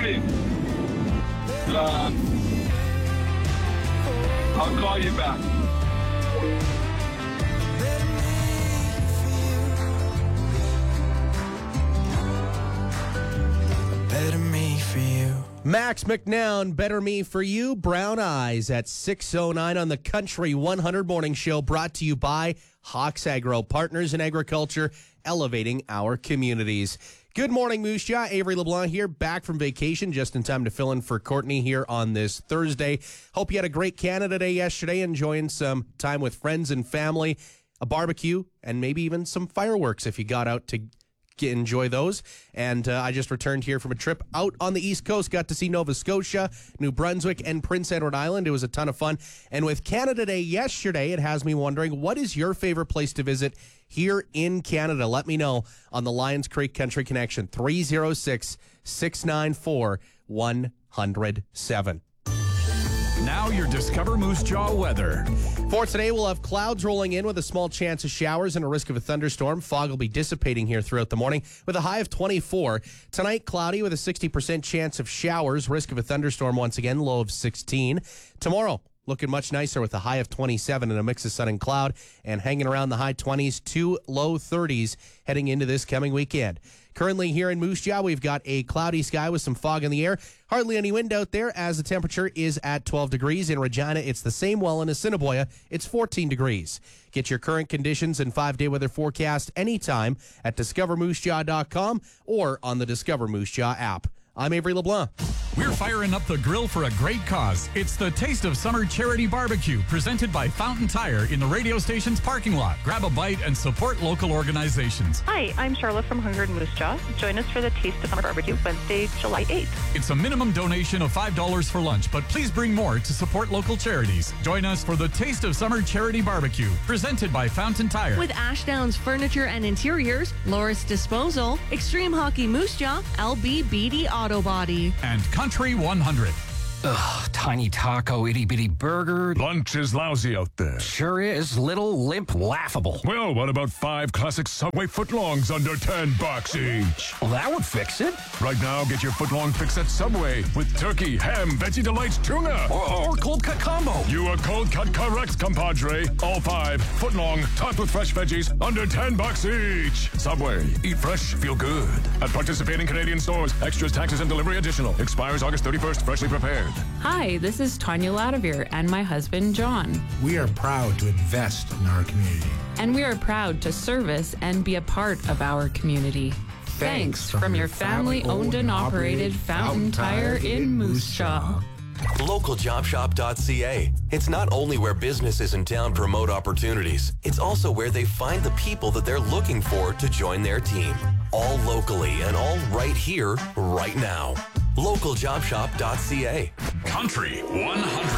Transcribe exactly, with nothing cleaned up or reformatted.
driving. Uh, I'll call you back. Better me for you. Max McNown, Better Me For You, Brown Eyes at six oh nine on the Country one hundred Morning Show, brought to you by Hawks Agro, partners in agriculture, elevating our communities. Good morning, Moose Jaw. Avery LeBlanc here, back from vacation, just in time to fill in for Courtney here on this Thursday. Hope you had a great Canada Day yesterday, enjoying some time with friends and family, a barbecue, and maybe even some fireworks if you got out to Get, enjoy those. And uh, I just returned here from a trip out on the East Coast. Got to see Nova Scotia, New Brunswick, and Prince Edward Island. It was a ton of fun. And with Canada Day yesterday, it has me wondering, what is your favorite place to visit here in Canada? Let me know on the Lions Creek Country Connection, three oh six, six nine four, one oh seven. Now your Discover Moose Jaw weather. For today, we'll have clouds rolling in with a small chance of showers and a risk of a thunderstorm. Fog will be dissipating here throughout the morning with a high of twenty-four. Tonight, cloudy with a sixty percent chance of showers, risk of a thunderstorm once again, low of sixteen. Tomorrow, looking much nicer with a high of twenty-seven and a mix of sun and cloud, and hanging around the high twenties to low thirties heading into this coming weekend. Currently here in Moose Jaw, we've got a cloudy sky with some fog in the air. Hardly any wind out there as the temperature is at twelve degrees. In Regina, it's the same. Well, in Assiniboia, it's fourteen degrees. Get your current conditions and five-day weather forecast anytime at discover moose jaw dot com or on the Discover Moose Jaw app. I'm Avery LeBlanc. We're firing up the grill for a great cause. It's the Taste of Summer Charity Barbecue, presented by Fountain Tire in the radio station's parking lot. Grab a bite and support local organizations. Hi, I'm Charlotte from Hunger and Moose Jaw. Join us for the Taste of Summer Barbecue, Wednesday, July eighth. It's a minimum donation of five dollars for lunch, but please bring more to support local charities. Join us for the Taste of Summer Charity Barbecue, presented by Fountain Tire. With Ashdowns Furniture and Interiors, Loris Disposal, Extreme Hockey Moose Jaw, L B B D Auto Body, and Country one hundred. Ugh, tiny taco, itty-bitty burger. Lunch is lousy out there. Sure is. Little, limp, laughable. Well, what about five classic Subway footlongs under ten bucks each? Well, that would fix it. Right now, get your footlong fix at Subway with turkey, ham, Veggie Delights, tuna. Or, or cold cut combo. You are cold cut correct, compadre. All five, footlong, topped with fresh veggies, under ten bucks each. Subway, eat fresh, feel good. At participating Canadian stores, extras, taxes, and delivery additional. Expires August thirty-first, freshly prepared. Hi, this is Tanya Ladavir and my husband, John. We are proud to invest in our community. And we are proud to service and be a part of our community. Thanks, Thanks from, from your family-owned and operated Fountain Tire in Moose Jaw. local job shop dot c a. It's not only where businesses in town promote opportunities, it's also where they find the people that they're looking for to join their team. All locally and all right here, right now. local job shop dot c a. Country one hundred.